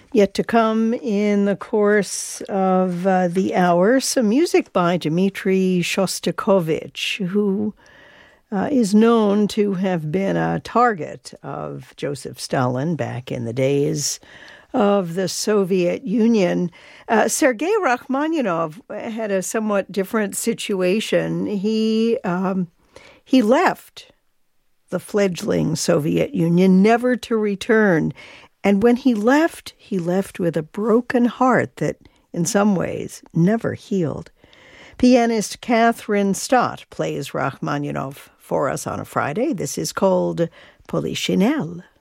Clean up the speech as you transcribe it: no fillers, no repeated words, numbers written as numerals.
Yet to come in the course of the hour, some music by Dmitri Shostakovich, who is known to have been a target of Joseph Stalin back in the days of the Soviet Union. Sergei Rachmaninoff had a somewhat different situation. He left the fledgling Soviet Union, never to return. And when he left with a broken heart that, in some ways, never healed. Pianist Catherine Stott plays Rachmaninoff for us on a Friday. This is called Polichinelle.